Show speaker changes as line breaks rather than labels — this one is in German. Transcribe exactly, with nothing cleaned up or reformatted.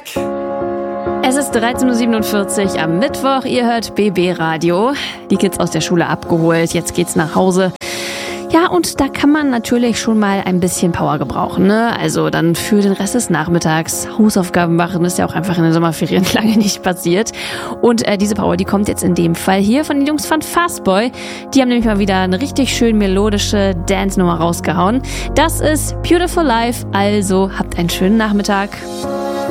back.
Es ist dreizehn Uhr siebenundvierzig am Mittwoch. Ihr hört B B Radio. Die Kids aus der Schule abgeholt. Jetzt geht's nach Hause. Ja, und da kann man natürlich schon mal ein bisschen Power gebrauchen, ne? Also dann für den Rest des Nachmittags Hausaufgaben machen, ist ja auch einfach in den Sommerferien lange nicht passiert. Und äh, diese Power, die kommt jetzt in dem Fall hier von den Jungs von Fastboy. Die haben nämlich mal wieder eine richtig schön melodische Dance-Nummer rausgehauen. Das ist Beautiful Life, also habt einen schönen Nachmittag.